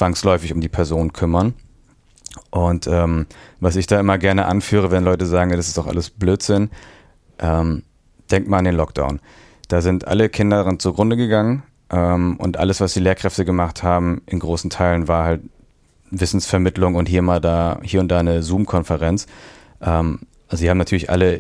zwangsläufig um die Person kümmern. Und was ich da immer gerne anführe, wenn Leute sagen, das ist doch alles Blödsinn, denkt mal an den Lockdown. Da sind alle Kinder daran zugrunde gegangen und alles, was die Lehrkräfte gemacht haben, in großen Teilen war halt Wissensvermittlung und hier und da eine Zoom-Konferenz. Also sie haben natürlich alle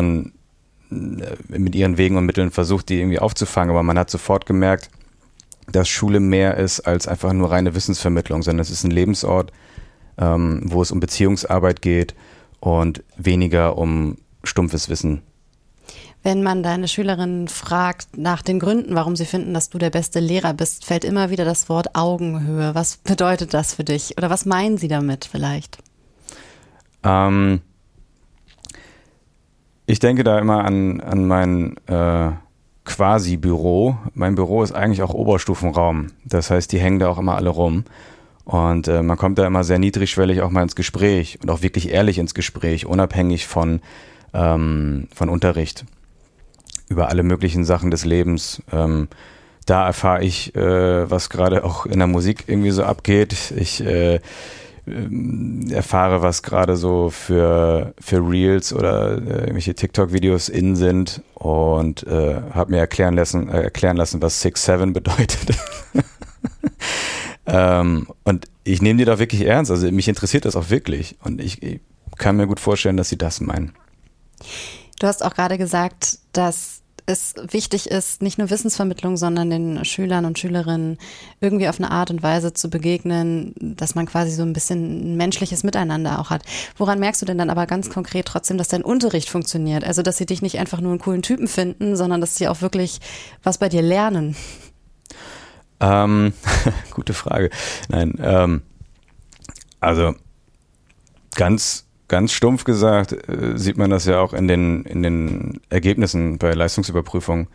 mit ihren Wegen und Mitteln versucht, die irgendwie aufzufangen, aber man hat sofort gemerkt, dass Schule mehr ist als einfach nur reine Wissensvermittlung, sondern es ist ein Lebensort, wo es um Beziehungsarbeit geht und weniger um stumpfes Wissen. Wenn man deine Schülerinnen fragt nach den Gründen, warum sie finden, dass du der beste Lehrer bist, fällt immer wieder das Wort Augenhöhe. Was bedeutet das für dich? Oder was meinen sie damit vielleicht? Ich denke da immer an mein Quasi-Büro. Mein Büro ist eigentlich auch Oberstufenraum. Das heißt, die hängen da auch immer alle rum. Und man kommt da immer sehr niedrigschwellig auch mal ins Gespräch und auch wirklich ehrlich ins Gespräch, unabhängig von Unterricht. Über alle möglichen Sachen des Lebens. Da erfahre ich, was gerade auch in der Musik irgendwie so abgeht. Ich erfahre, was gerade so für Reels oder irgendwelche TikTok-Videos in sind und habe mir erklären lassen, was 6'7" bedeutet. Und ich nehme die da wirklich ernst. Also mich interessiert das auch wirklich. Und ich kann mir gut vorstellen, dass sie das meinen. Du hast auch gerade gesagt, dass es wichtig ist, nicht nur Wissensvermittlung, sondern den Schülern und Schülerinnen irgendwie auf eine Art und Weise zu begegnen, dass man quasi so ein bisschen ein menschliches Miteinander auch hat. Woran merkst du denn dann aber ganz konkret trotzdem, dass dein Unterricht funktioniert? Also, dass sie dich nicht einfach nur einen coolen Typen finden, sondern dass sie auch wirklich was bei dir lernen? Gute Frage. Nein, also ganz stumpf gesagt sieht man das ja auch in den Ergebnissen bei Leistungsüberprüfungen.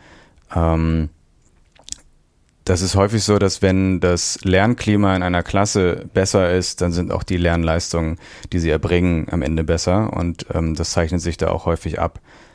Das ist häufig so, dass wenn das Lernklima in einer Klasse besser ist, dann sind auch die Lernleistungen, die sie erbringen, am Ende besser und das zeichnet sich da auch häufig ab.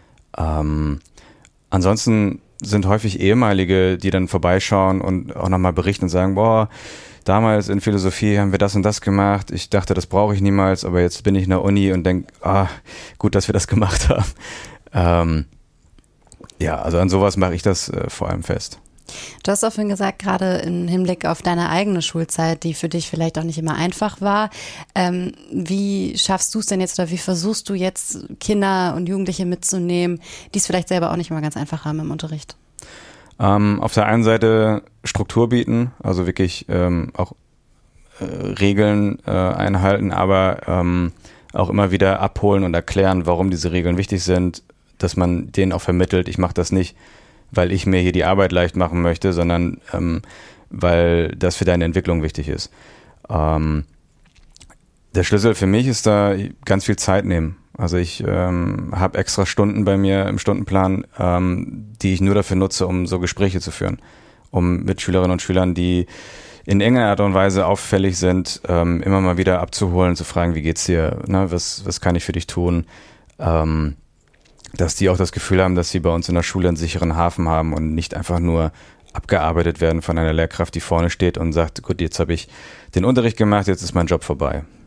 Ansonsten sind häufig Ehemalige, die dann vorbeischauen und auch nochmal berichten und sagen, boah, damals in Philosophie haben wir das und das gemacht. Ich dachte, das brauche ich niemals, aber jetzt bin ich in der Uni und denke, gut, dass wir das gemacht haben. Ja, also an sowas mache ich das vor allem fest. Du hast auch vorhin gesagt, gerade im Hinblick auf deine eigene Schulzeit, die für dich vielleicht auch nicht immer einfach war. Wie schaffst du es denn jetzt oder wie versuchst du jetzt Kinder und Jugendliche mitzunehmen, die es vielleicht selber auch nicht immer ganz einfach haben im Unterricht? Auf der einen Seite Struktur bieten, also wirklich auch Regeln einhalten, aber auch immer wieder abholen und erklären, warum diese Regeln wichtig sind, dass man denen auch vermittelt, ich mache das nicht, weil ich mir hier die Arbeit leicht machen möchte, sondern weil das für deine Entwicklung wichtig ist. Der Schlüssel für mich ist da ganz viel Zeit nehmen. Also ich habe extra Stunden bei mir im Stundenplan, die ich nur dafür nutze, um so Gespräche zu führen, um mit Schülerinnen und Schülern, die in irgendeiner Art und Weise auffällig sind, immer mal wieder abzuholen, zu fragen, wie geht's dir, ne? Was kann ich für dich tun? Dass die auch das Gefühl haben, dass sie bei uns in der Schule einen sicheren Hafen haben und nicht einfach nur abgearbeitet werden von einer Lehrkraft, die vorne steht und sagt, gut, jetzt habe ich den Unterricht gemacht, jetzt ist mein Job vorbei.